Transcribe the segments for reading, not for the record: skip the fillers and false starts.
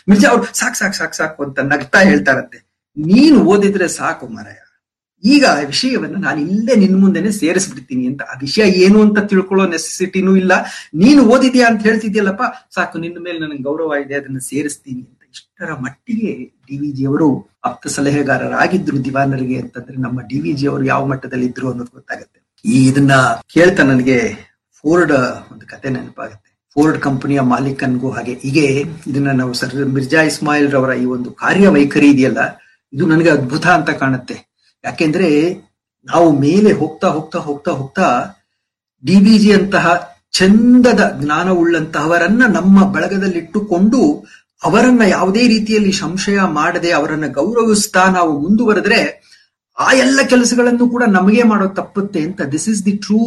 ಮಿರ್ಜಾ ಅವ್ರು ಸಾಕು ಸಾಕು ಸಾಕು ಸಾಕು ಅಂತ ನಗ್ತಾ ಹೇಳ್ತಾರಂತೆ. ನೀನು ಓದಿದ್ರೆ ಸಾಕು ಮಾರಾಯ, ಈಗ ವಿಷಯವನ್ನ ನಾನು ಇಲ್ಲೇ ನಿನ್ ಮುಂದೆನೆ ಸೇರಿಸ್ಬಿಡ್ತೀನಿ ಅಂತ. ಆ ವಿಷಯ ಏನು ಅಂತ ತಿಳ್ಕೊಳ್ಳೋ ನೆಸೆಸಿಟಿನೂ ಇಲ್ಲ, ನೀನು ಓದಿದ್ಯಾ ಅಂತ ಹೇಳ್ತಿದ್ಯಲ್ಲಪ್ಪ, ಸಾಕು, ನಿನ್ನ ಮೇಲೆ ನನಗೆ ಗೌರವ ಇದೆ, ಅದನ್ನ ಸೇರಿಸ್ತೀನಿ ಅಂತ. ಇಷ್ಟರ ಮಟ್ಟಿಗೆ ಡಿ.ವಿ.ಜಿ ಅವರು ಆಪ್ತ ಸಲಹೆಗಾರರಾಗಿದ್ರು ದಿವಾನರಿಗೆ ಅಂತಂದ್ರೆ ನಮ್ಮ ಡಿ.ವಿ.ಜಿ ಅವರು ಯಾವ ಮಟ್ಟದಲ್ಲಿ ಇದ್ರು ಅನ್ನೋದು ಗೊತ್ತಾಗುತ್ತೆ. ಇದನ್ನ ಕೇಳ್ತಾ ನನಗೆ ಫೋರ್ಡ್ ಒಂದು ಕತೆ ನೆನಪಾಗುತ್ತೆ. ಫೋರ್ಡ್ ಕಂಪನಿಯ ಮಾಲೀಕನ್ಗೂ ಹಾಗೆ ಹೀಗೆ ಇದನ್ನ ನಾವು ಸರ್ ಮಿರ್ಜಾ ಇಸ್ಮಾಯಿಲ್ ರವರ ಈ ಒಂದು ಕಾರ್ಯವೈಖರಿ ಇದೆಯಲ್ಲ, ಇದು ನನಗೆ ಅದ್ಭುತ ಅಂತ ಕಾಣುತ್ತೆ. ಯಾಕೆಂದ್ರೆ ನಾವು ಮೇಲೆ ಹೋಗ್ತಾ ಹೋಗ್ತಾ ಹೋಗ್ತಾ ಹೋಗ್ತಾ ಡಿ.ವಿ.ಜಿ ಅಂತಹ ಚಂದದ ಜ್ಞಾನವುಳ್ಳಂತಹವರನ್ನ ನಮ್ಮ ಬಳಗದಲ್ಲಿಟ್ಟುಕೊಂಡು ಅವರನ್ನ ಯಾವುದೇ ರೀತಿಯಲ್ಲಿ ಸಂಶಯ ಮಾಡದೆ ಅವರನ್ನ ಗೌರವಿಸ್ತಾ ನಾವು ಮುಂದುವರೆದ್ರೆ ಆ ಎಲ್ಲ ಕೆಲಸಗಳನ್ನು ಕೂಡ ನಮಗೆ ಮಾಡೋದು ತಪ್ಪುತ್ತೆ ಅಂತ. This is the true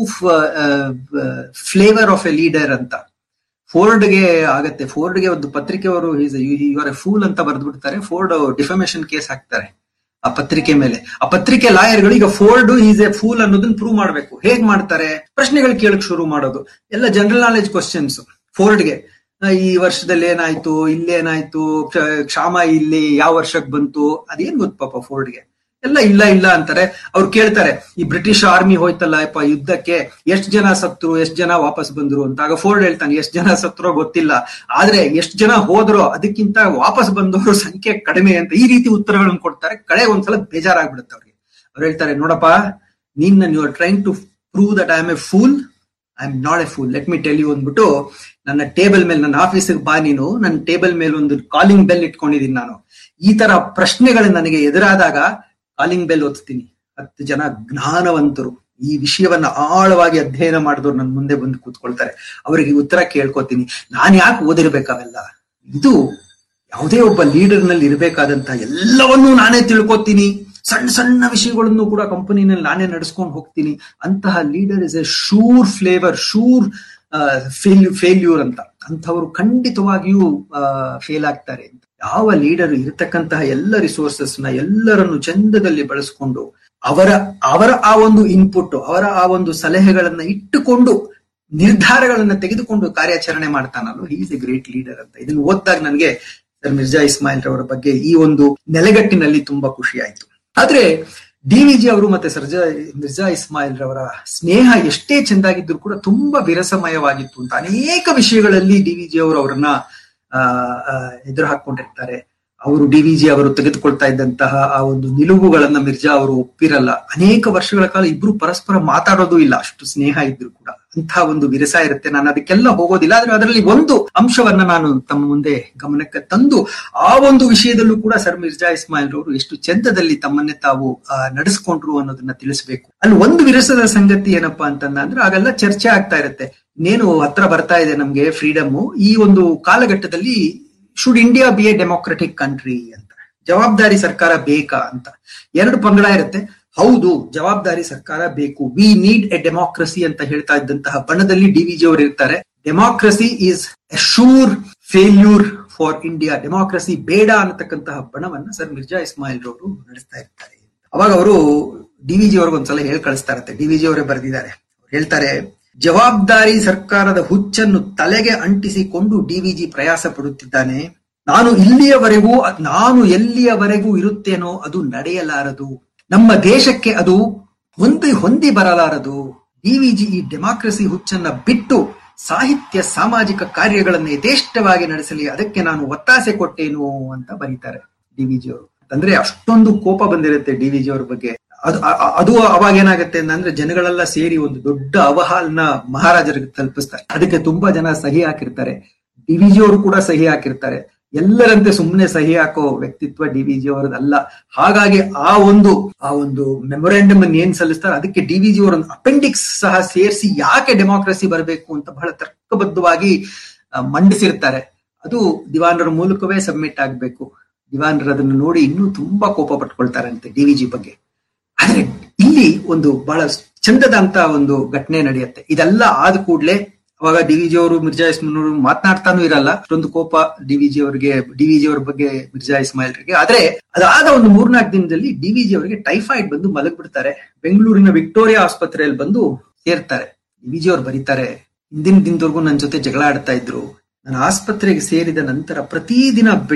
flavour of A leader ಅಂತ ಫೋರ್ಡ್ಗೆ ಆಗತ್ತೆ. ಫೋರ್ಡ್ಗೆ ಒಂದು ಪತ್ರಿಕೆ ಅವರು ಯು ಆರ್ ಎ ಫೂಲ್ ಅಂತ ಬರೆದ್ಬಿಡ್ತಾರೆ. ಫೋರ್ಡ್ ಡಿಫಮೇಷನ್ ಕೇಸ್ ಹಾಕ್ತಾರೆ ಆ ಪತ್ರಿಕೆ ಮೇಲೆ. ಆ ಪತ್ರಿಕೆ ಲಾಯರ್ಗಳು ಈಗ ಫೋರ್ಡ್ ಈಸ್ ಎ ಫೂಲ್ ಅನ್ನೋದನ್ನ ಪ್ರೂವ್ ಮಾಡ್ಬೇಕು. ಹೇಗ್ ಮಾಡ್ತಾರೆ? ಪ್ರಶ್ನೆಗಳು ಕೇಳಕ್ ಶುರು ಮಾಡೋದು, ಎಲ್ಲ ಜನರಲ್ ನಾಲೆಜ್ ಕ್ವಶನ್ಸ್. ಫೋರ್ಡ್ಗೆ ಈ ವರ್ಷದಲ್ಲಿ ಏನಾಯ್ತು, ಇಲ್ಲೇನಾಯ್ತು, ಕ್ಷಾಮ ಇಲ್ಲಿ ಯಾವ ವರ್ಷಕ್ಕೆ ಬಂತು, ಅದೇನ್ ಗೊತ್ತು ಪಾಪ ಫೋರ್ಡ್ಗೆ. ಎಲ್ಲ ಇಲ್ಲ ಇಲ್ಲ ಅಂತಾರೆ. ಅವ್ರು ಕೇಳ್ತಾರೆ, ಈ ಬ್ರಿಟಿಷ್ ಆರ್ಮಿ ಹೋಯ್ತಲ್ಲ ಯಪ್ಪ ಯುದ್ಧಕ್ಕೆ, ಎಷ್ಟ್ ಜನ ಸತ್ರು, ಎಷ್ಟ್ ಜನ ವಾಪಸ್ ಬಂದ್ರು ಅಂತ. ಆಗ ಫೋರ್ಡ್ ಹೇಳ್ತಾನೆ, ಎಷ್ಟ್ ಜನ ಸತ್ರೋ ಗೊತ್ತಿಲ್ಲ, ಆದ್ರೆ ಎಷ್ಟ್ ಜನ ಹೋದ್ರೋ ಅದಕ್ಕಿಂತ ವಾಪಸ್ ಬಂದವರು ಸಂಖ್ಯೆ ಕಡಿಮೆ ಅಂತ. ಈ ರೀತಿ ಉತ್ತರಗಳನ್ನು ಕೊಡ್ತಾರೆ. ಕಡೆ ಒಂದ್ಸಲ ಬೇಜಾರಾಗ್ಬಿಡುತ್ತೆ ಅವ್ರಿಗೆ. ಅವ್ರು ಹೇಳ್ತಾರೆ, ನೋಡಪ್ಪ, you are trying to prove that I am A pool. I am not A pool, let me tell you ಅಂದ್ಬಿಟ್ಟು ನನ್ನ ಟೇಬಲ್ ಮೇಲೆ, ನನ್ನ ಆಫೀಸಿಗೆ ಬಾ ನೀನು, ನನ್ನ ಟೇಬಲ್ ಮೇಲೆ ಒಂದು ಕಾಲಿಂಗ್ ಬೆಲ್ ಇಟ್ಕೊಂಡಿದ್ದೀನಿ ನಾನು. ಈ ತರ ಪ್ರಶ್ನೆಗಳು ನನಗೆ ಎದುರಾದಾಗ ಕಾಲಿಂಗ್ ಬೆಲ್ ಒತ್ತೀನಿ. 10 ಜನ ಜ್ಞಾನವಂತರು ಈ ವಿಷಯವನ್ನ ಆಳವಾಗಿ ಅಧ್ಯಯನ ಮಾಡಿದವ್ರು ನನ್ನ ಮುಂದೆ ಬಂದು ಕೂತ್ಕೊಳ್ತಾರೆ. ಅವರಿಗೆ ಉತ್ತರ ಕೇಳ್ಕೊತೀನಿ. ನಾನ್ ಯಾಕೆ ಓದಿರ್ಬೇಕಾವೆಲ್ಲ? ಇದು ಯಾವುದೇ ಒಬ್ಬ ಲೀಡರ್ ನಲ್ಲಿ ಇರಬೇಕಾದಂತ ಎಲ್ಲವನ್ನೂ ನಾನೇ ತಿಳ್ಕೊತೀನಿ. ಸಣ್ಣ ಸಣ್ಣ ವಿಷಯಗಳನ್ನು ಕೂಡ ಕಂಪನಿನಲ್ಲಿ ನಾನೇ ನಡೆಸ್ಕೊಂಡು ಹೋಗ್ತೀನಿ. ಅಂತಹ leader is A sure flavour, sure failure ಅಂತ. ಅಂಥವ್ರು ಖಂಡಿತವಾಗಿಯೂ ಫೇಲ್ ಆಗ್ತಾರೆ ಅಂತ. ಯಾವ ಲೀಡರ್ ಇರತಕ್ಕಂತಹ ಎಲ್ಲ ರಿಸೋರ್ಸಸ್ ನ ಎಲ್ಲರನ್ನು ಚಂದದಲ್ಲಿ ಬಳಸ್ಕೊಂಡು ಅವರ ಆ ಒಂದು ಇನ್ಪುಟ್, ಅವರ ಆ ಒಂದು ಸಲಹೆಗಳನ್ನ ಇಟ್ಟುಕೊಂಡು ನಿರ್ಧಾರಗಳನ್ನ ತೆಗೆದುಕೊಂಡು ಕಾರ್ಯಾಚರಣೆ ಮಾಡ್ತಾನಲ್ಲ, he is A great leader ಅಂತ. ಇದನ್ನು ಓದಿದಾಗ ನನಗೆ ಸರ್ ಮಿರ್ಜಾ ಇಸ್ಮಾಯಿಲ್ ರವರ ಬಗ್ಗೆ ಈ ಒಂದು ನೆಲೆಗಟ್ಟಿನಲ್ಲಿ ತುಂಬಾ ಖುಷಿ ಆಯ್ತು. ಆದ್ರೆ ಡಿ.ವಿ.ಜಿ ಅವರು ಮತ್ತೆ ಮಿರ್ಜಾ ಇಸ್ಮಾಯಿಲ್ ರವರ ಸ್ನೇಹ ಎಷ್ಟೇ ಚೆಂದಾಗಿದ್ರು ಕೂಡ ತುಂಬಾ ವಿರಸಮಯವಾಗಿತ್ತು ಅಂತ. ಅನೇಕ ವಿಷಯಗಳಲ್ಲಿ ಡಿ.ವಿ.ಜಿ ಅವರು ಅವರನ್ನ ಎದುರು ಹಾಕೊಂಡಿರ್ತಾರೆ. ಅವರು ಡಿ.ವಿ.ಜಿ ಅವರು ತೆಗೆದುಕೊಳ್ತಾ ಇದ್ದಂತಹ ಆ ಒಂದು ನಿಲುವುಗಳನ್ನ ಮಿರ್ಜಾ ಅವರು ಒಪ್ಪಿರಲ್ಲ. ಅನೇಕ ವರ್ಷಗಳ ಕಾಲ ಇಬ್ರು ಪರಸ್ಪರ ಮಾತಾಡೋದು ಇಲ್ಲ, ಅಷ್ಟು ಸ್ನೇಹ ಇದ್ರು ಕೂಡ. ಅಂತಹ ಒಂದು ವಿರಸ ಇರುತ್ತೆ. ನಾನು ಅದಕ್ಕೆಲ್ಲ ಹೋಗೋದಿಲ್ಲ. ಆದ್ರೆ ಅದರಲ್ಲಿ ಒಂದು ಅಂಶವನ್ನ ನಾನು ತಮ್ಮ ಮುಂದೆ ಗಮನಕ್ಕೆ ತಂದು, ಆ ಒಂದು ವಿಷಯದಲ್ಲೂ ಕೂಡ ಸರ್ ಮಿರ್ಜಾ ಇಸ್ಮಾಯಿಲ್ ಅವರು ಎಷ್ಟು ಚಂದದಲ್ಲಿ ತಮ್ಮನ್ನೇ ತಾವು ನಡೆಸ್ಕೊಂಡ್ರು ಅನ್ನೋದನ್ನ ತಿಳಿಸ್ಬೇಕು. ಅಲ್ಲಿ ಒಂದು ವಿರಸದ ಸಂಗತಿ ಏನಪ್ಪಾ ಅಂತಂದ್ರೆ, ಆಗೆಲ್ಲ ಚರ್ಚೆ ಆಗ್ತಾ ಇರುತ್ತೆ, ಇನ್ನೇನು ಹತ್ರ ಬರ್ತಾ ಇದೆ ನಮ್ಗೆ ಫ್ರೀಡಮ್, ಈ ಒಂದು ಕಾಲಘಟ್ಟದಲ್ಲಿ should India B A democratic country ಅಂತ, ಜವಾಬ್ದಾರಿ ಸರ್ಕಾರ ಬೇಕಾ ಅಂತ. 2 ಪಂಗಡ ಇರುತ್ತೆ. ಹೌದು, ಜವಾಬ್ದಾರಿ ಸರ್ಕಾರ ಬೇಕು, ವಿ ನೀಡ್ ಎ ಡೆಮೋಕ್ರಸಿ ಅಂತ ಹೇಳ್ತಾ ಇದ್ದಂತಹ ಬಣದಲ್ಲಿ ಡಿ.ವಿ.ಜಿ ಅವರು ಇರ್ತಾರೆ. Democracy is A sure failure for India, democracy ಬೇಡ ಅನ್ನತಕ್ಕಂತಹ ಬಣವನ್ನ ಸರ್ ಮಿರ್ಜಾ ಇಸ್ಮಾಯಿಲ್ ರವರು ನಡೆಸ್ತಾ ಇರ್ತಾರೆ. ಅವಾಗ ಅವರು ಡಿ.ವಿ.ಜಿ ಅವ್ರಿಗೊಂದ್ಸಲ ಹೇಳಿ ಕಳಿಸ್ತಾರಂತೆ. ಡಿ.ವಿ.ಜಿ ಅವರೇ ಬರೆದಿದ್ದಾರೆ. ಹೇಳ್ತಾರೆ, ಜವಾಬ್ದಾರಿ ಸರ್ಕಾರದ ಹುಚ್ಚನ್ನು ತಲೆಗೆ ಅಂಟಿಸಿಕೊಂಡು ಡಿ.ವಿ.ಜಿ ಪ್ರಯಾಸ ಪಡುತ್ತಿದ್ದಾನೆ. ನಾನು ಎಲ್ಲಿಯವರೆಗೂ ಇರುತ್ತೇನೋ ಅದು ನಡೆಯಲಾರದು. ನಮ್ಮ ದೇಶಕ್ಕೆ ಅದು ಹೊಂದಿ ಬರಲಾರದು. ಡಿ.ವಿ.ಜಿ ಈ ಡೆಮಾಕ್ರಸಿ ಹುಚ್ಚನ್ನ ಬಿಟ್ಟು ಸಾಹಿತ್ಯ ಸಾಮಾಜಿಕ ಕಾರ್ಯಗಳನ್ನು ಯಥೇಷ್ಟವಾಗಿ ನಡೆಸಲಿ, ಅದಕ್ಕೆ ನಾನು ಒತ್ತಾಸೆ ಕೊಟ್ಟೇನು ಅಂತ ಬರೀತಾರೆ ಡಿ.ವಿ.ಜಿ ಅವರು. ಅಂದ್ರೆ ಅಷ್ಟೊಂದು ಕೋಪ ಬಂದಿರುತ್ತೆ ಡಿ.ವಿ.ಜಿ ಅವ್ರ ಬಗ್ಗೆ. ಅದು ಅವಾಗ ಏನಾಗುತ್ತೆ ಅಂದ್ರೆ, ಜನಗಳೆಲ್ಲ ಸೇರಿ ಒಂದು ದೊಡ್ಡ ಅವಹಾಲ್ನ ಮಹಾರಾಜರಿಗೆ ತಲುಪಿಸ್ತಾರೆ. ಅದಕ್ಕೆ ತುಂಬಾ ಜನ ಸಹಿ ಹಾಕಿರ್ತಾರೆ. ಡಿ.ವಿ.ಜಿ ಅವರು ಕೂಡ ಸಹಿ ಹಾಕಿರ್ತಾರೆ. ಎಲ್ಲರಂತೆ ಸುಮ್ಮನೆ ಸಹಿ ಹಾಕೋ ವ್ಯಕ್ತಿತ್ವ ಡಿ.ವಿ.ಜಿ ಅವರದಲ್ಲ. ಹಾಗಾಗಿ ಆ ಒಂದು ಮೆಮೊರಾಂಡಮ್ ಅನ್ನು ಏನ್ ಸಲ್ಲಿಸ್ತಾರೆ, ಅದಕ್ಕೆ ಡಿ.ವಿ.ಜಿ ಅವರ ಅಪೆಂಡಿಕ್ಸ್ ಸಹ ಸೇರಿಸಿ ಯಾಕೆ ಡೆಮಾಕ್ರಸಿ ಬರಬೇಕು ಅಂತ ಬಹಳ ತರ್ಕಬದ್ಧವಾಗಿ ಮಂಡಿಸಿರ್ತಾರೆ. ಅದು ದಿವಾನರ ಮೂಲಕವೇ ಸಬ್ಮಿಟ್ ಆಗ್ಬೇಕು. ದಿವಾನರು ಅದನ್ನು ನೋಡಿ ಇನ್ನೂ ತುಂಬಾ ಕೋಪ ಪಟ್ಕೊಳ್ತಾರಂತೆ ಡಿ.ವಿ.ಜಿ ಬಗ್ಗೆ. ಆದ್ರೆ ಇಲ್ಲಿ ಒಂದು ಬಹಳ ಚಂದದ ಅಂತ ಒಂದು ಘಟನೆ ನಡೆಯುತ್ತೆ. ಇದೆಲ್ಲ ಆದ ಕೂಡ್ಲೆ ಅವಾಗ ಡಿ.ವಿ.ಜಿ ಅವರು ಮಿರ್ಜಾ ಇಸ್ಮಾಯಿಲ್ ಅವರು ಮಾತನಾಡ್ತಾನೂ ಇರಲ್ಲ. ಅಷ್ಟೊಂದು ಕೋಪ ಡಿ.ವಿ.ಜಿ ಅವರ ಬಗ್ಗೆ ಮಿರ್ಜಾ ಇಸ್ಮಾಯಿಲ್ರಿಗೆ. ಆದ್ರೆ ಅದಾದ ಒಂದು 3-4 ದಿನದಲ್ಲಿ ಡಿ.ವಿ.ಜಿ ಅವರಿಗೆ ಟೈಫಾಯ್ಡ್ ಬಂದು ಮಲಗ್ಬಿಡ್ತಾರೆ. ಬೆಂಗಳೂರಿನ ವಿಕ್ಟೋರಿಯಾ ಆಸ್ಪತ್ರೆಯಲ್ಲಿ ಬಂದು ಸೇರ್ತಾರೆ. ಡಿ.ವಿ.ಜಿ ಅವರು ಬರೀತಾರೆ, ಹಿಂದಿನ ದಿನದವರೆಗೂ ನನ್ನ ಜೊತೆ ಜಗಳ ಆಡ್ತಾ ಇದ್ರು. ನಾನು ಆಸ್ಪತ್ರೆಗೆ ಸೇರಿದ ನಂತರ ಪ್ರತಿದಿನ